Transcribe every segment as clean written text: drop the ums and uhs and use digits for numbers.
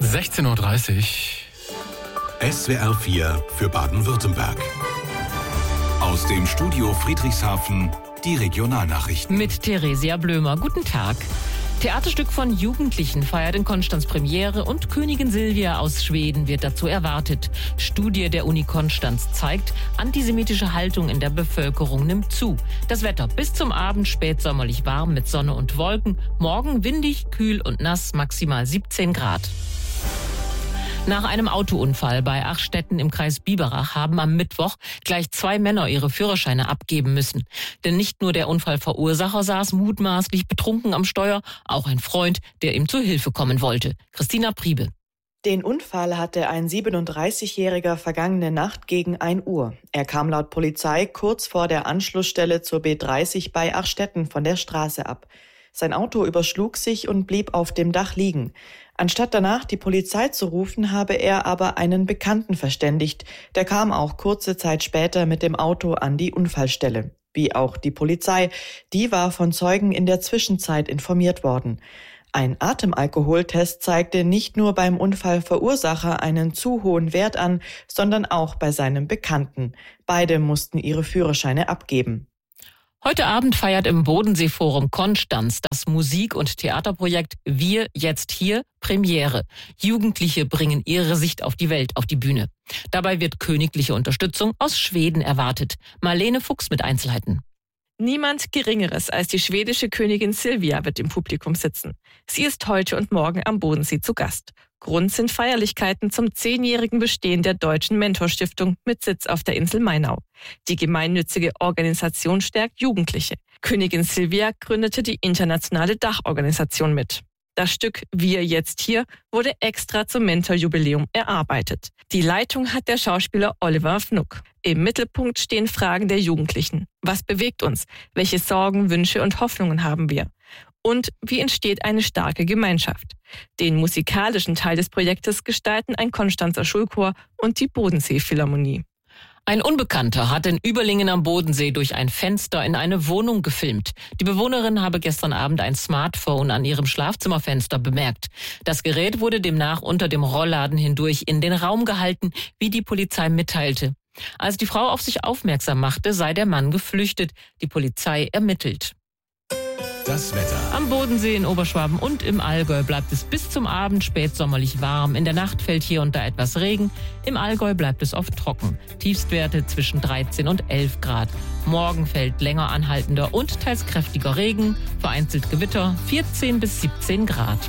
16:30 Uhr. SWR 4 für Baden-Württemberg. Aus dem Studio Friedrichshafen die Regionalnachrichten. Mit Theresia Blömer. Guten Tag. Theaterstück von Jugendlichen feiert in Konstanz Premiere und Königin Silvia aus Schweden wird dazu erwartet. Studie der Uni Konstanz zeigt, antisemitische Haltung in der Bevölkerung nimmt zu. Das Wetter bis zum Abend spätsommerlich warm mit Sonne und Wolken. Morgen windig, kühl und nass, maximal 17 Grad. Nach einem Autounfall bei Achstetten im Kreis Biberach haben am Mittwoch gleich 2 Männer ihre Führerscheine abgeben müssen. Denn nicht nur der Unfallverursacher saß mutmaßlich betrunken am Steuer, auch ein Freund, der ihm zu Hilfe kommen wollte. Christina Priebe. Den Unfall hatte ein 37-Jähriger vergangene Nacht gegen 1 Uhr. Er kam laut Polizei kurz vor der Anschlussstelle zur B30 bei Achstetten von der Straße ab. Sein Auto überschlug sich und blieb auf dem Dach liegen. Anstatt danach die Polizei zu rufen, habe er aber einen Bekannten verständigt. Der kam auch kurze Zeit später mit dem Auto an die Unfallstelle. Wie auch die Polizei. Die war von Zeugen in der Zwischenzeit informiert worden. Ein Atemalkoholtest zeigte nicht nur beim Unfallverursacher einen zu hohen Wert an, sondern auch bei seinem Bekannten. Beide mussten ihre Führerscheine abgeben. Heute Abend feiert im Bodensee-Forum Konstanz das Musik- und Theaterprojekt Wir jetzt hier Premiere. Jugendliche bringen ihre Sicht auf die Welt auf die Bühne. Dabei wird königliche Unterstützung aus Schweden erwartet. Marlene Fuchs mit Einzelheiten. Niemand Geringeres als die schwedische Königin Silvia wird im Publikum sitzen. Sie ist heute und morgen am Bodensee zu Gast. Grund sind Feierlichkeiten zum 10-jährigen Bestehen der Deutschen Mentorstiftung mit Sitz auf der Insel Mainau. Die gemeinnützige Organisation stärkt Jugendliche. Königin Silvia gründete die internationale Dachorganisation mit. Das Stück Wir jetzt hier wurde extra zum Mentorjubiläum erarbeitet. Die Leitung hat der Schauspieler Oliver Fnuck. Im Mittelpunkt stehen Fragen der Jugendlichen. Was bewegt uns? Welche Sorgen, Wünsche und Hoffnungen haben wir? Und wie entsteht eine starke Gemeinschaft? Den musikalischen Teil des Projektes gestalten ein Konstanzer Schulchor und die Bodensee-Philharmonie. Ein Unbekannter hat in Überlingen am Bodensee durch ein Fenster in eine Wohnung gefilmt. Die Bewohnerin habe gestern Abend ein Smartphone an ihrem Schlafzimmerfenster bemerkt. Das Gerät wurde demnach unter dem Rollladen hindurch in den Raum gehalten, wie die Polizei mitteilte. Als die Frau auf sich aufmerksam machte, sei der Mann geflüchtet. Die Polizei ermittelt. Das Wetter. Am Bodensee in Oberschwaben und im Allgäu bleibt es bis zum Abend spätsommerlich warm. In der Nacht fällt hier und da etwas Regen. Im Allgäu bleibt es oft trocken. Tiefstwerte zwischen 13 und 11 Grad. Morgen fällt länger anhaltender und teils kräftiger Regen. Vereinzelt Gewitter 14 bis 17 Grad.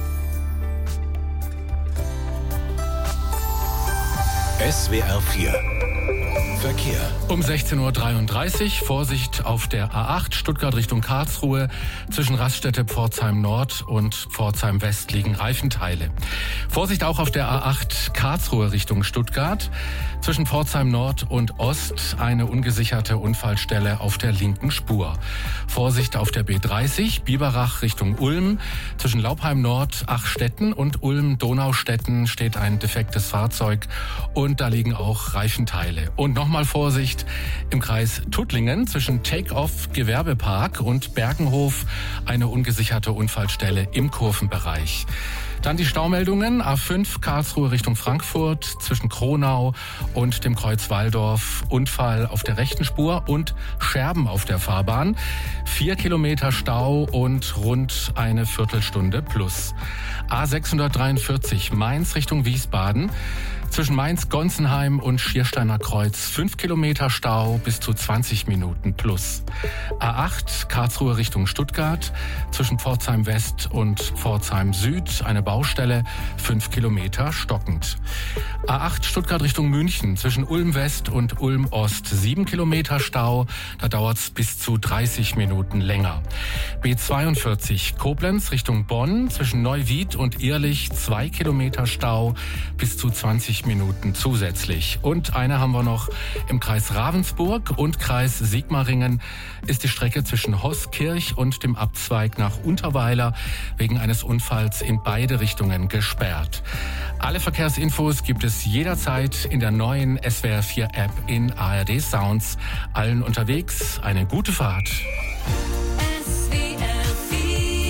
SWR 4 Verkehr. Um 16:33 Uhr Vorsicht auf der A8 Stuttgart Richtung Karlsruhe. Zwischen Raststätte Pforzheim Nord und Pforzheim West liegen Reifenteile. Vorsicht auch auf der A8 Karlsruhe Richtung Stuttgart. Zwischen Pforzheim Nord und Ost eine ungesicherte Unfallstelle auf der linken Spur. Vorsicht auf der B30 Biberach Richtung Ulm. Zwischen Laubheim Nord, Achstetten und Ulm-Donaustetten steht ein defektes Fahrzeug und da liegen auch Reifenteile. Und nochmal Vorsicht im Kreis Tuttlingen zwischen Take-Off Gewerbepark und Bergenhof eine ungesicherte Unfallstelle im Kurvenbereich. Dann die Staumeldungen. A5 Karlsruhe Richtung Frankfurt zwischen Kronau und dem Kreuz Walldorf. Unfall auf der rechten Spur und Scherben auf der Fahrbahn. 4 Kilometer Stau und rund eine Viertelstunde plus. A643 Mainz Richtung Wiesbaden. Zwischen Mainz-Gonsenheim und Schiersteiner Kreuz 5 Kilometer Stau bis zu 20 Minuten plus. A8 Karlsruhe Richtung Stuttgart. Zwischen Pforzheim West und Pforzheim Süd eine Baustelle 5 Kilometer stockend. A8 Stuttgart Richtung München. Zwischen Ulm West und Ulm Ost 7 Kilometer Stau. Da dauert's bis zu 30 Minuten länger. B42 Koblenz Richtung Bonn. Zwischen Neuwied und Irlich 2 Kilometer Stau bis zu 20 Minuten zusätzlich. Und eine haben wir noch im Kreis Ravensburg und Kreis Sigmaringen ist die Strecke zwischen Hoskirch und dem Abzweig nach Unterweiler wegen eines Unfalls in beide Richtungen gesperrt. Alle Verkehrsinfos gibt es jederzeit in der neuen SWR 4 App in ARD Sounds. Allen unterwegs eine gute Fahrt. SWR 4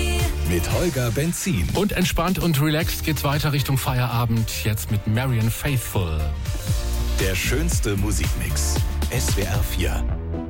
mit Holger Benzin. Und entspannt und relaxed geht's weiter Richtung Feierabend. Jetzt mit Marian Faithfull. Der schönste Musikmix. SWR 4.